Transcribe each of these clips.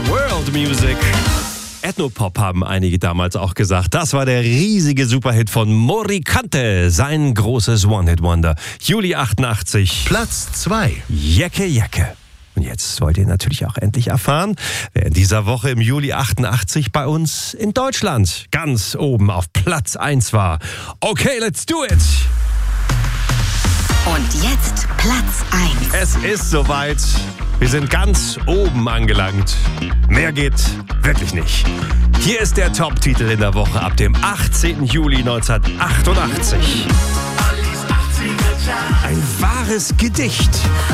World Music. Ethnopop haben einige damals auch gesagt. Das war der riesige Superhit von Morikante, sein großes One-Hit-Wonder. Juli 88. Platz 2. Jecke, Jecke. Und jetzt wollt ihr natürlich auch endlich erfahren, wer in dieser Woche im Juli 88 bei uns in Deutschland ganz oben auf Platz 1 war. Okay, let's do it! Und jetzt Platz 1. Es ist soweit. Wir sind ganz oben angelangt. Mehr geht wirklich nicht. Hier ist der Top-Titel in der Woche ab dem 18. Juli 1988. Ein wahres Gedicht.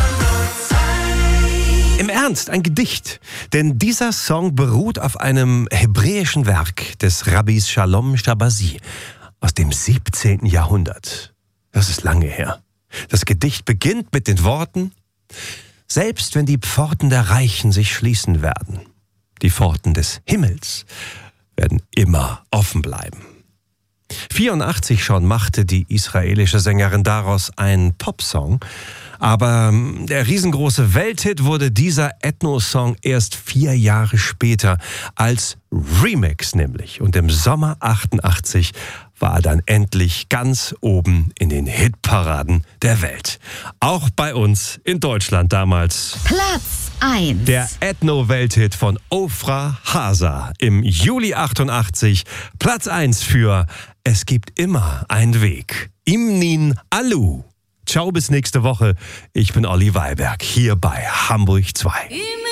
Im Ernst, ein Gedicht. Denn dieser Song beruht auf einem hebräischen Werk des Rabbis Shalom Shabazi aus dem 17. Jahrhundert. Das ist lange her. Das Gedicht beginnt mit den Worten: Selbst wenn die Pforten der Reichen sich schließen werden, die Pforten des Himmels werden immer offen bleiben. 1984 schon machte die israelische Sängerin daraus einen Popsong, aber der riesengroße Welthit wurde dieser Ethno-Song erst 4 Jahre später als Remix nämlich. Und im Sommer 88 war er dann endlich ganz oben in den Hitparaden der Welt. Auch bei uns in Deutschland damals. Platz 1. Der Ethno-Welthit von Ofra Hasa im Juli 88. Platz 1 für Es gibt immer einen Weg. Imnin Alu. Ciao, bis nächste Woche. Ich bin Olli Weilberg, hier bei Hamburg 2.